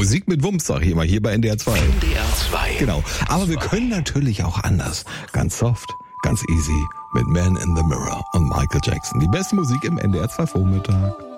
Musik mit Wumms, sag ich immer, hier bei NDR 2. NDR 2. Genau. Aber wir können natürlich auch anders. Ganz soft, ganz easy mit Man in the Mirror und Michael Jackson. Die beste Musik im NDR 2 Vormittag.